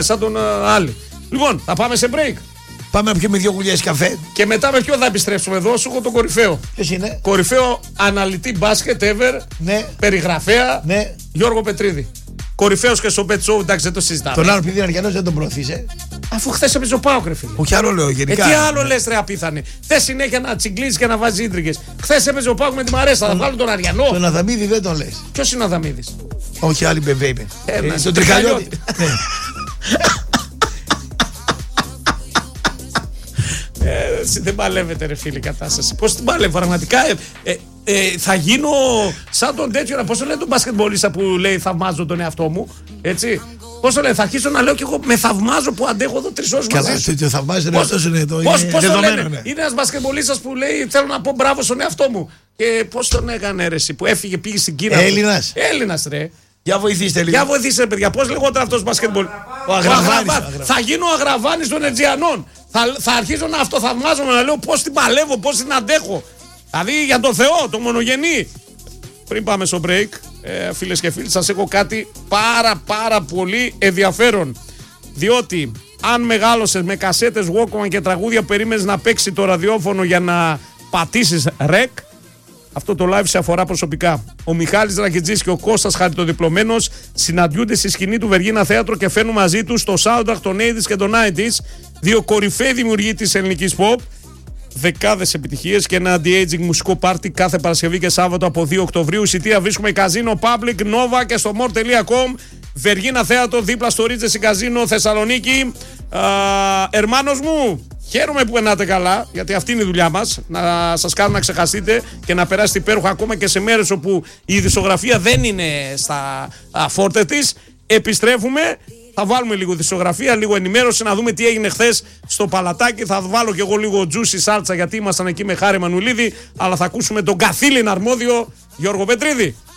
σαν τον άλλη. Λοιπόν, θα πάμε σε break. Πάμε να πιούμε 2 γουλιές καφέ. Και μετά με ποιο θα επιστρέψουμε εδώ, σου έχω τον κορυφαίο. Ποιος είναι? Κορυφαίο αναλυτή μπάσκετ ever. Ναι. Περιγραφέα. Ναι. Γιώργο Πετρίδη. Κορυφαίος και στο Bet Show, εντάξει, δεν το συζητάμε. Τον άλλο, επειδή είναι Αριανός, δεν τον προωθείς, Αφού χθες έπαιζε ο ΠΑΟΚ, ρε φίλε. Όχι, άλλο λέω γενικά. Τι άλλο λες, ρε απίθανε. Θες συνέχεια να τσιγκλίζεις και να βάζεις ίντρικες. Χθες έπαιζε ο ΠΑΟΚ με τη Μαρέσσα. Θα βγάλουν τον Αριανό. Τον Αδαμίδη δεν τον λες. Ποιος είναι ο Αδαμίδης? Όχι, άλλη μπεβέ είπε. Τον Τρικαλιώτη. Δεν παλεύεται, ρε φίλε, η κατάσταση. Πώς την παλεύει, πραγματικά. Θα γίνω σαν τον τέτοιο. Πώς το λέει τον μπασκετμπολίστα που λέει θαυμάζω τον εαυτό μου. Έτσι. Πώς το λέει, θα αρχίσω να λέω και εγώ με θαυμάζω που αντέχω εδώ 3 ώρες μαζί σου. Καλά, το θαυμάζει τον εαυτό σου είναι το δεδομένο. Είναι ένας μπασκετμπολίστας που λέει θέλω να πω μπράβο στον εαυτό μου. Και πώς τον έκανε ρε εσύ που έφυγε, πήγε στην Κίνα. Έλληνας ρε. Για βοηθήστε λίγο. Για βοηθήστε, παιδιά. Πώς λεγόταν αυτός μπασκετμπολ? Ο Αγραβάνης. Θα γίνω ο Αγραβάνης των Αιτζιανών. Θα αρχίσω να αυτοθαυμάζομαι, να λέω πώς την παλεύω, πώς την αντέχω. Δηλαδή για τον Θεό, τον μονογενή. Πριν πάμε στο break, φίλες και φίλοι, σας έχω κάτι πάρα πολύ ενδιαφέρον. Διότι αν μεγάλωσες με κασέτες Walkman και τραγούδια περίμενες να παίξει το ραδιόφωνο για να πατήσεις rec, αυτό το live σε αφορά προσωπικά. Ο Μιχάλης Ρακετζής και ο Κώστας Χαριτοδιπλωμένος συναντιούνται στη σκηνή του Βεργίνα Θέατρο και φέρνουν μαζί τους το soundtrack των 80s και των 90s, 2 κορυφαίοι δημιουργοί της ελληνικής pop, δεκάδες επιτυχίες και ένα anti-aging μουσικό πάρτι κάθε Παρασκευή και Σάββατο από 2 Οκτωβρίου. Εισιτήρια βρίσκουμε Καζίνο, Public, Nova και στο more.com. Βεργίνα Θέατρο, δίπλα στο Ρίτζεση Καζίνο, Θεσσαλονίκη. Ερμάνος μου, χαίρομαι που περνάτε καλά, γιατί αυτή είναι η δουλειά μας. Να σας κάνουμε να ξεχαστείτε και να περάσετε υπέροχα ακόμα και σε μέρες όπου η ειδησογραφία δεν είναι στα φόρτε της. Επιστρέφουμε. Θα βάλουμε λίγο δισογραφία, λίγο ενημέρωση, να δούμε τι έγινε χθες στο Παλατάκι. Θα βάλω και εγώ λίγο τζούσι σάλτσα γιατί ήμασταν εκεί με Χάρη Μανουλίδη. Αλλά θα ακούσουμε τον καθήλυνα αρμόδιο Γιώργο Πετρίδη.